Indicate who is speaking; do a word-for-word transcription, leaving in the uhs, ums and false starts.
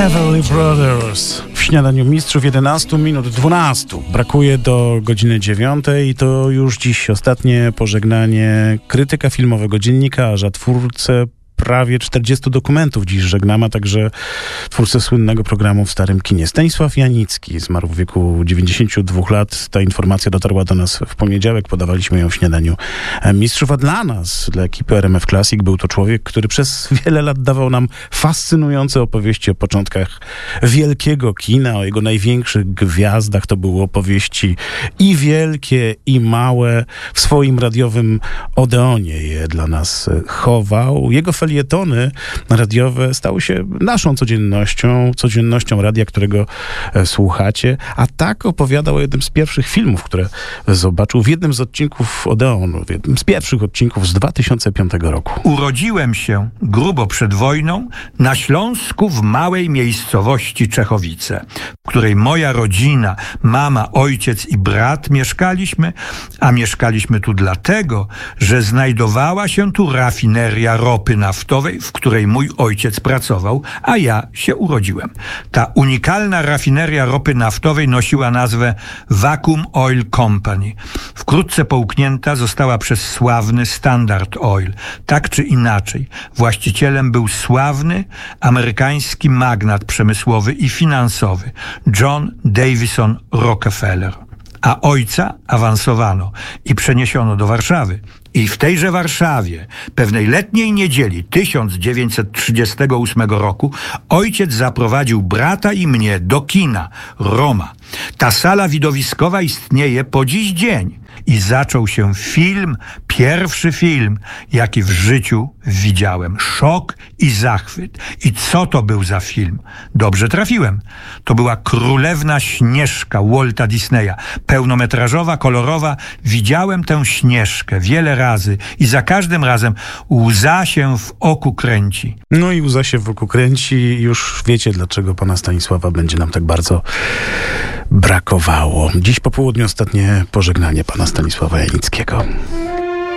Speaker 1: Everly Brothers w śniadaniu mistrzów. Jedenaście minut dwanaście. Brakuje do godziny dziewiątej i to już dziś ostatnie pożegnanie krytyka filmowego, dziennikarza, twórcę prawie czterdziestu dokumentów dziś żegnamy, a także twórcę słynnego programu w Starym Kinie. Stanisław Janicki zmarł w wieku dziewięćdziesięciu dwóch lat. Ta informacja dotarła do nas w poniedziałek. Podawaliśmy ją w śniadaniu mistrzów, a dla nas, dla ekipy R M F Classic, był to człowiek, który przez wiele lat dawał nam fascynujące opowieści o początkach wielkiego kina, o jego największych gwiazdach. To były opowieści i wielkie, i małe. W swoim radiowym Odeonie je dla nas chował. Jego felietony radiowe stały się naszą codziennością, codziennością radia, którego e, słuchacie. A tak opowiadał o jednym z pierwszych filmów, które zobaczył w jednym z odcinków Odeonu, w jednym z pierwszych odcinków z dwa tysiące piątego roku.
Speaker 2: Urodziłem się grubo przed wojną na Śląsku w małej miejscowości Czechowice, w której moja rodzina, mama, ojciec i brat mieszkaliśmy, a mieszkaliśmy tu dlatego, że znajdowała się tu rafineria ropy naftowej, w której mój ojciec pracował, a ja się urodziłem. Ta unikalna rafineria ropy naftowej nosiła nazwę Vacuum Oil Company. Wkrótce połknięta została przez sławny Standard Oil. Tak czy inaczej, właścicielem był sławny amerykański magnat przemysłowy i finansowy John Davison Rockefeller. A ojca awansowano i przeniesiono do Warszawy. I w tejże Warszawie, pewnej letniej niedzieli tysiąc dziewięćset trzydziestego ósmego roku, ojciec zaprowadził brata i mnie do kina Roma. Ta sala widowiskowa istnieje po dziś dzień. I zaczął się film, pierwszy film, jaki w życiu widziałem. Szok i zachwyt. I co to był za film? Dobrze trafiłem. To była Królewna Śnieżka Walta Disneya. Pełnometrażowa, kolorowa. Widziałem tę Śnieżkę wiele razy i za każdym razem łza się w oku kręci.
Speaker 1: No i łza się w oku kręci. Już wiecie, dlaczego pana Stanisława będzie nam tak bardzo brakowało. Dziś po południu ostatnie pożegnanie pana Stanisława Janickiego.